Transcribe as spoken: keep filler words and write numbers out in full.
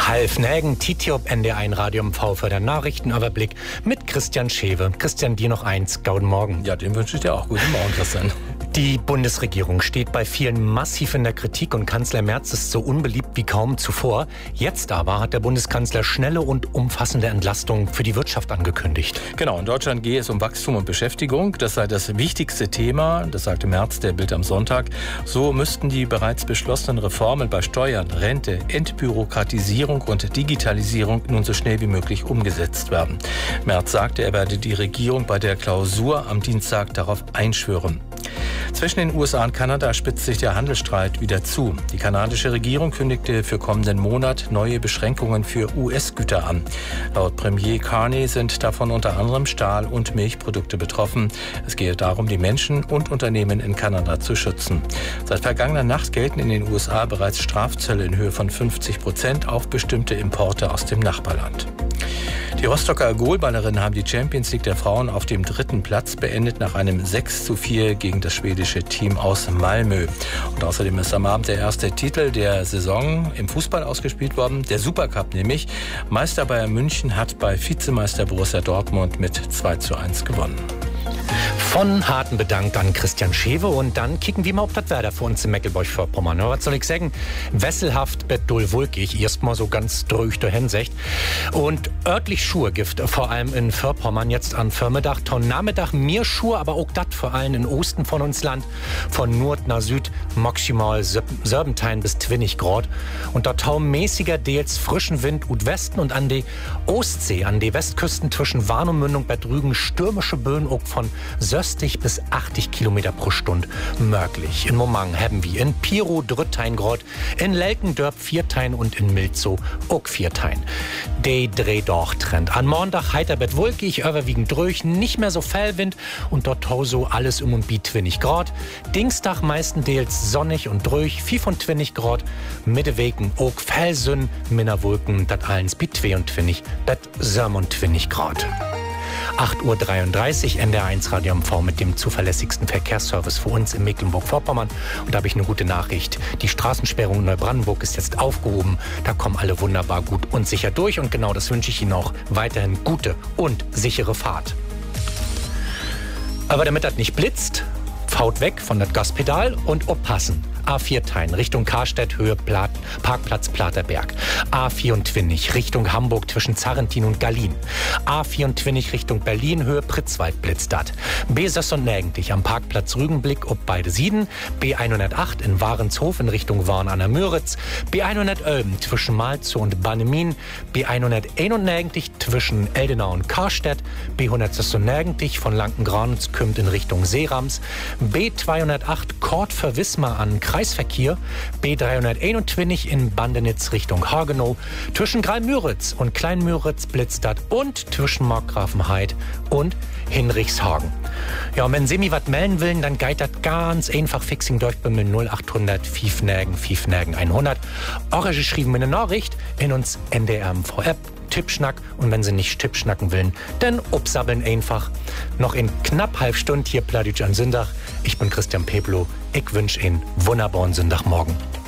Half Nägen, Titiop, N D eins Radio M V für den Nachrichtenüberblick mit Christian Schewe. Christian, dir noch eins. Guten Morgen. Ja, den wünsche ich dir auch. Guten Morgen, Christian. Die Bundesregierung steht bei vielen massiv in der Kritik und Kanzler Merz ist so unbeliebt wie kaum zuvor. Jetzt aber hat der Bundeskanzler schnelle und umfassende Entlastung für die Wirtschaft angekündigt. Genau, in Deutschland gehe es um Wachstum und Beschäftigung. Das sei das wichtigste Thema, das sagte Merz der Bild am Sonntag. So müssten die bereits beschlossenen Reformen bei Steuern, Rente, Entbürokratisierung und Digitalisierung nun so schnell wie möglich umgesetzt werden. Merz sagte, er werde die Regierung bei der Klausur am Dienstag darauf einschwören. Zwischen den U S A und Kanada spitzt sich der Handelsstreit wieder zu. Die kanadische Regierung kündigte für kommenden Monat neue Beschränkungen für U S-Güter an. Laut Premier Carney sind davon unter anderem Stahl- und Milchprodukte betroffen. Es gehe darum, die Menschen und Unternehmen in Kanada zu schützen. Seit vergangener Nacht gelten in den U S A bereits Strafzölle in Höhe von fünfzig Prozent auf bestimmte Importe aus dem Nachbarland. Die Rostocker Goalballerinnen haben die Champions League der Frauen auf dem dritten Platz beendet nach einem sechs zu vier gegen das schwedische Team aus Malmö. Und außerdem ist am Abend der erste Titel der Saison im Fußball ausgespielt worden, der Supercup nämlich. Meister Bayern München hat bei Vizemeister Borussia Dortmund mit zwei zu eins gewonnen. Von harten Bedank an Christian Schewe und dann kicken wir mal auf das Wetter für uns in Mecklenburg-Vorpommern. Was soll ich sagen? Wesselhaft, bettdull wolkig, erstmal so ganz durch der Hinsicht. Und örtlich Schurgift, vor allem in Vorpommern jetzt an Vormittag, ton Nachmittag mehr Schur, aber auch das vor allem im Osten von uns Land, von Nord nach Süd, maximal Serpentein bis zwanzig Grad. Und dort tau mäßiger Deels frischen Wind und Westen und an die Ostsee, an die Westküsten zwischen Warnemündung, Bad Rügen, stürmische Böen auch von sechzig bis achtzig Kilometer pro Stunde möglich. In Momang haben wir in Piro Drüttein Grad, in Lelkendörp Viertein und in Milzow auch Viertein. Der Dreh-Doch-Trend. An Montag heiter bet wolkig, überwiegend durch, nicht mehr so Fellwind und dort so alles um und bi zwanzig Grad. Dienstag meistenteils sonnig und durch, fünfundzwanzig Grad. Mittewegen auch Fellsünn, Minderwolken, dat allens bi zweiundzwanzig, bet siebenundzwanzig Grad. acht Uhr dreiunddreißig, N D eins Radio M V mit dem zuverlässigsten Verkehrsservice für uns in Mecklenburg-Vorpommern. Und da habe ich eine gute Nachricht. Die Straßensperrung in Neubrandenburg ist jetzt aufgehoben. Da kommen alle wunderbar gut und sicher durch. Und genau das wünsche ich Ihnen auch. Weiterhin gute und sichere Fahrt. Aber damit das nicht blitzt, faut weg von das Gaspedal und oppassen. A viertein Richtung Karstedt, Höhe Plat, Parkplatz Platerberg. A vierundzwanzig Richtung Hamburg zwischen Zarrentin und Gallien. A vierundzwanzig Richtung Berlin, Höhe Pritzwald blitzt dat. B sechsundneunzig am Parkplatz Rügenblick ob beide Sieden. B hundertacht in Warenshof in Richtung Warn an der Müritz. B hundertelf zwischen Malzow und Bannemin. B hunderteinundneunzig zwischen Eldenau und Karstedt. B hundertsechsundneunzig von Lankengranitz kümmt in Richtung Seerams. B zweihundertacht Kort für Wismar an Kreisverkehr, B dreihunderteinundzwanzig in Bandenitz Richtung Hagenow, zwischen Greil-Müritz und Klein-Müritz blitzt dat und zwischen Markgrafenheid und Hinrichshagen. Ja, und wenn Sie mir was melden wollen, dann geht das ganz einfach fixing durch bei mir null achthundert fünf Nägen fünf Nägen hundert. Auch geschrieben mir eine Nachricht in uns N D R M V-App. Tippschnack und wenn Sie nicht Tippschnacken wollen, dann upsabbeln einfach. Noch in knapp halb Stunde hier Pladütsch an Sündach. Ich bin Christian Peplo. Ich wünsche Ihnen wunderbaren Sündagmorgen.